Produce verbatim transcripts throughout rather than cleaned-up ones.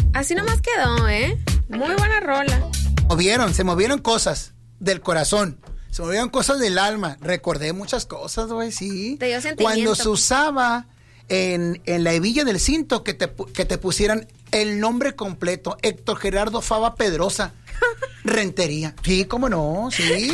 Así nomás quedó, ¿eh? Muy buena rola. Movieron, se movieron cosas del corazón. Se movieron cosas del alma. Recordé muchas cosas, güey, sí. Te dio sentimiento. Cuando se usaba en, en la hebilla del cinto que te, que te pusieran el nombre completo, Héctor Gerardo Fava Pedrosa. Rentería. Sí, cómo no, sí.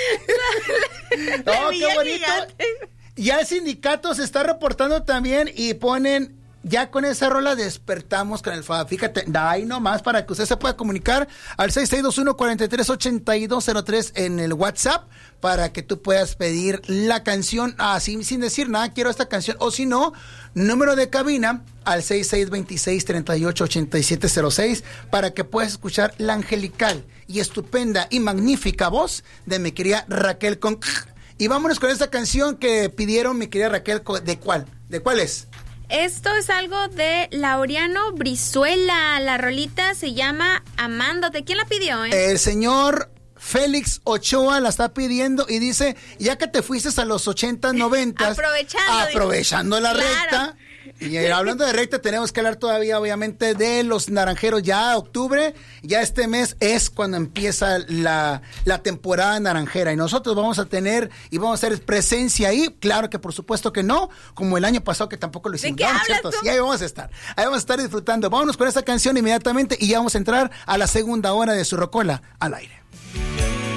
Oh, qué bonito. Ya el sindicato se está reportando también y ponen... Ya con esa rola despertamos con el Fava. Fíjate, ahí nomás para que usted se pueda comunicar al seis seis dos uno, cuatro tres, ocho dos cero tres en el WhatsApp para que tú puedas pedir la canción así sin decir nada, quiero esta canción. O si no, número de cabina al seis seis dos seis, tres ocho, ocho siete cero seis para que puedas escuchar la angelical y estupenda y magnífica voz de mi querida Raquel con... Y vámonos con esta canción que pidieron mi querida Raquel. ¿De cuál? ¿De cuál es? Esto es algo de Laureano Brizuela. La rolita se llama Amándote. ¿Quién la pidió, eh? El señor Félix Ochoa la está pidiendo y dice, ya que te fuiste a los ochenta, noventa, aprovechando, aprovechando la claro. recta. Y hablando de recta, tenemos que hablar todavía, obviamente, de los naranjeros. Ya octubre, ya este mes es cuando empieza la, la temporada naranjera. Y nosotros vamos a tener y vamos a hacer presencia ahí. Claro que por supuesto que no, como el año pasado que tampoco lo hicimos. ¿De qué no, hablas ¿cierto? tú? Sí, ahí vamos a estar. Ahí vamos a estar disfrutando. Vámonos con esta canción inmediatamente y ya vamos a entrar a la segunda hora de Su Rocola al aire.